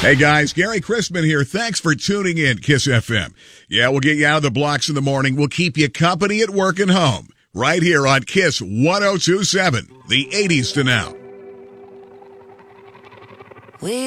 Hey guys, Gary Chrisman here. Thanks for tuning in, Kiss FM. Yeah, we'll get you out of the blocks in the morning. We'll keep you company at work and home. Right here on Kiss 102.7, the 80s to now.